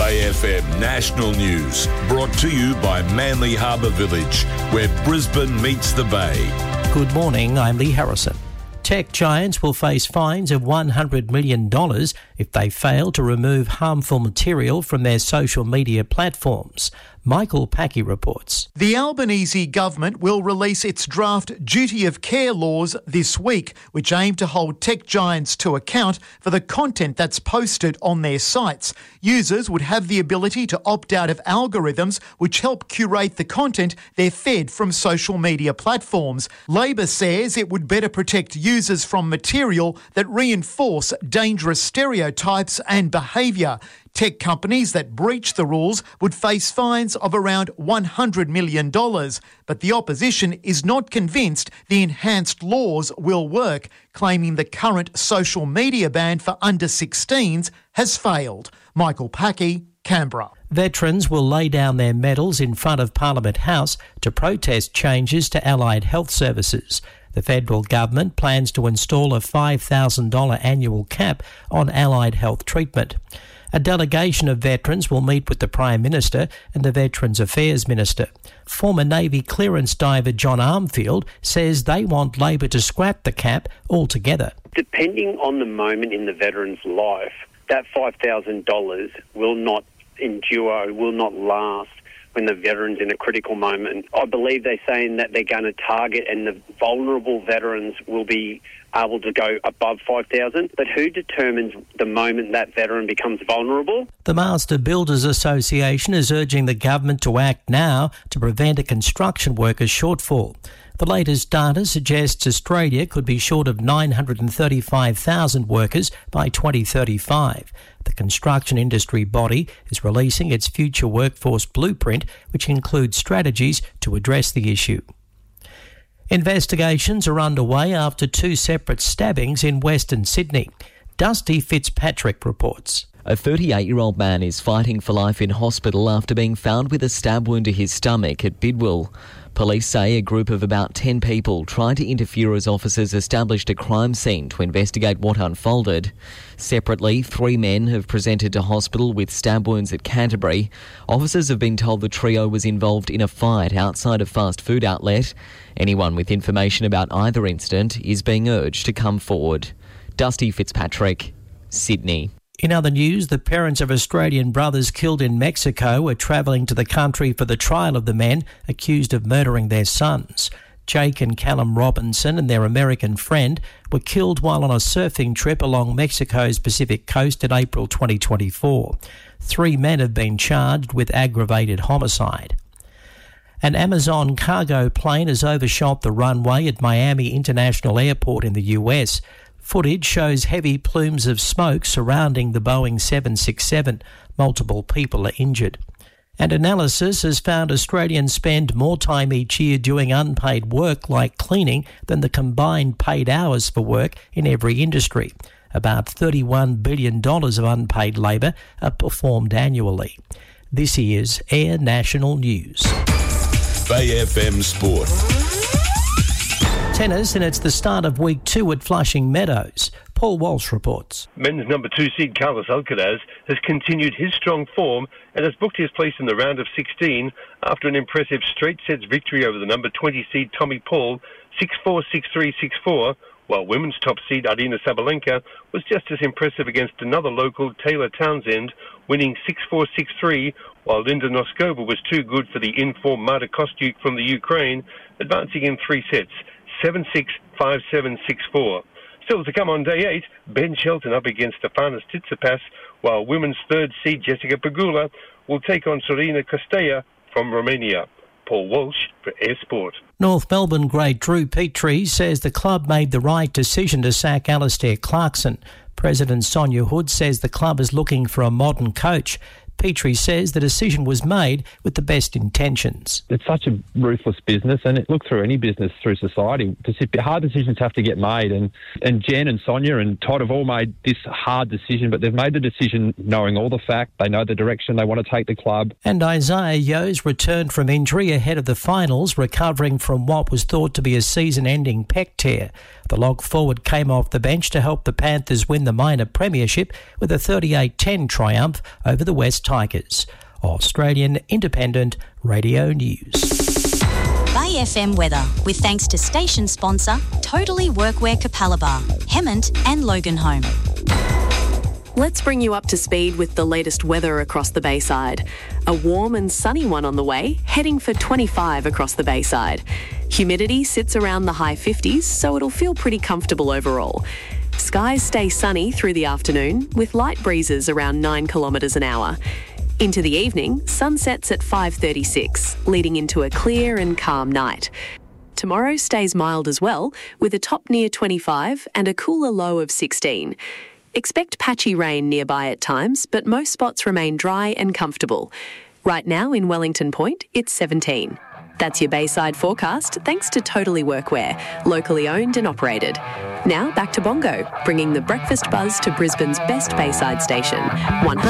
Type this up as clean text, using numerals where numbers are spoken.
Bay FM National News, brought to you by Manly Harbour Village, where Brisbane meets the Bay. Good morning, I'm Lee Harrison. Tech giants will face fines of $100 million if they fail to remove harmful material from their social media platforms. Michael Packey reports. The Albanese government will release its draft duty of care laws this week, which aim to hold tech giants to account for the content that's posted on their sites. Users would have the ability to opt out of algorithms which help curate the content they're fed from social media platforms. Labor says it would better protect users from material that reinforce dangerous stereotypes and behaviour. Tech companies that breach the rules would face fines of around $100 million, but the opposition is not convinced the enhanced laws will work, claiming the current social media ban for under-16s has failed. Michael Packey, Canberra. Veterans will lay down their medals in front of Parliament House to protest changes to allied health services. The federal government plans to install a $5,000 annual cap on allied health treatment. A delegation of veterans will meet with the Prime Minister and the Veterans Affairs Minister. Former Navy clearance diver John Armfield says they want Labor to scrap the cap altogether. Depending on the moment in the veteran's life, that $5,000 will not endure, will not last when the veteran's in a critical moment. I believe they're saying that they're going to target and the vulnerable veterans will be able to go above $5,000, but who determines the moment that veteran becomes vulnerable? The Master Builders Association is urging the government to act now to prevent a construction workers shortfall. The latest data suggests Australia could be short of 935,000 workers by 2035. The construction industry body is releasing its future workforce blueprint, which includes strategies to address the issue. Investigations are underway after two separate stabbings in Western Sydney. Dusty Fitzpatrick reports. A 38-year-old man is fighting for life in hospital after being found with a stab wound to his stomach at Bidwell. Police say a group of about 10 people tried to interfere as officers established a crime scene to investigate what unfolded. Separately, 3 men have presented to hospital with stab wounds at Canterbury. Officers have been told the trio was involved in a fight outside a fast food outlet. Anyone with information about either incident is being urged to come forward. Dusty Fitzpatrick, Sydney. In other news, the parents of Australian brothers killed in Mexico are travelling to the country for the trial of the men accused of murdering their sons. Jake and Callum Robinson and their American friend were killed while on a surfing trip along Mexico's Pacific coast in April 2024. 3 men have been charged with aggravated homicide. An Amazon cargo plane has overshot the runway at Miami International Airport in the US. Footage shows heavy plumes of smoke surrounding the Boeing 767. Multiple people are injured. And analysis has found Australians spend more time each year doing unpaid work like cleaning than the combined paid hours for work in every industry. About $31 billion of unpaid labour are performed annually. This is Air National News. Bay FM Sport. Tennis, and it's the start of week 2 at Flushing Meadows. Paul Walsh reports. Men's number 2 seed Carlos Alcaraz has continued his strong form and has booked his place in the round of 16 after an impressive straight sets victory over the number 20 seed Tommy Paul 6-4, 6-3, 6-4, while women's top seed Arina Sabalenka was just as impressive against another local, Taylor Townsend, winning 6-4, 6-3, while Linda Noskova was too good for the in-form Marta Kostyuk from the Ukraine, advancing in 3 sets, 7-6, 5-7, 6-4. Still to come on day 8, Ben Shelton up against Stefanos Tsitsipas, while women's 3rd seed Jessica Pegula will take on Sorina Costella from Romania. Paul Walsh for Air Sport. North Melbourne great Drew Petrie says the club made the right decision to sack Alistair Clarkson. President Sonia Hood says the club is looking for a modern coach. Petrie says the decision was made with the best intentions. It's such a ruthless business, and look through any business through society. Hard decisions have to get made, and Jen and Sonia and Todd have all made this hard decision, but they've made the decision knowing all the facts. They know the direction they want to take the club. And Isaiah Yo's returned from injury ahead of the finals, recovering from what was thought to be a season-ending pec tear. The log forward came off the bench to help the Panthers win the minor premiership with a 38-10 triumph over the West Tigers. Australian Independent Radio News. Bay FM weather, with thanks to station sponsor Totally Workwear Capalaba, Hemmant and Loganholme. Let's bring you up to speed with the latest weather across the Bayside. A warm and sunny one on the way, heading for 25 across the Bayside. Humidity sits around the high 50s, so it'll feel pretty comfortable overall. Skies stay sunny through the afternoon, with light breezes around 9 kilometres an hour. Into the evening, sun sets at 5:36, leading into a clear and calm night. Tomorrow stays mild as well, with a top near 25 and a cooler low of 16. Expect patchy rain nearby at times, but most spots remain dry and comfortable. Right now in Wellington Point, it's 17. That's your Bayside forecast, thanks to Totally Workwear, locally owned and operated. Now back to Bongo, bringing the breakfast buzz to Brisbane's best Bayside station, 100.